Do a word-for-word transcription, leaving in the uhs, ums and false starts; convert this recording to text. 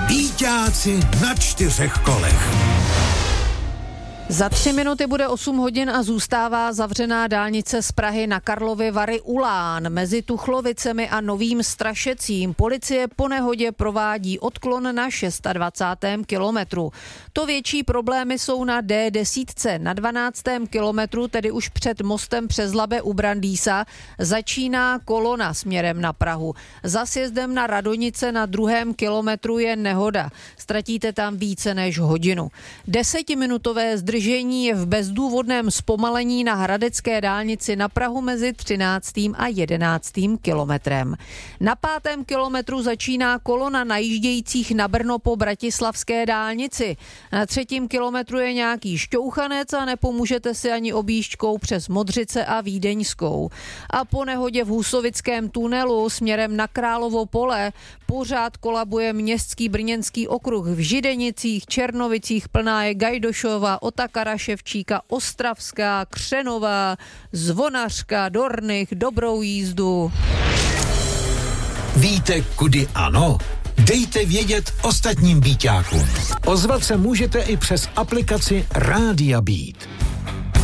Býťáci na čtyřech kolech. Za tři minuty bude osm hodin a zůstává zavřená dálnice z Prahy na Karlovy Vary u Lán. Mezi Tuchlovicemi a Novým Strašecím policie po nehodě provádí odklon na dvacátém šestém kilometru. To větší problémy jsou na D deset. Na dvanáctém kilometru, tedy už před mostem přes Labe u Brandýsa, začíná kolona směrem na Prahu. Za sjezdem na Radonice na druhém kilometru je nehoda. Ztratíte tam více než hodinu. Desetiminutové zdržení Držení je v bezdůvodném zpomalení na hradecké dálnici na Prahu mezi třináctým a jedenáctým kilometrem. Na pátém kilometru začíná kolona najíždějících na Brno po bratislavské dálnici. Na třetím kilometru je nějaký šťouchanec a nepomůžete si ani objížďkou přes Modřice a Vídeňskou. A po nehodě v Husovickém tunelu směrem na Královo pole pořád kolabuje městský brněnský okruh. V Židenicích, Černovicích plná je Gajdošova, Otakara, Ševčíka, Ostravská, Křenová, Zvonařka, Dornych, Dobrou jízdu. Víte, kudy ano? Dejte vědět ostatním býťákům. Ozvat se můžete i přes aplikaci Rádia Beat.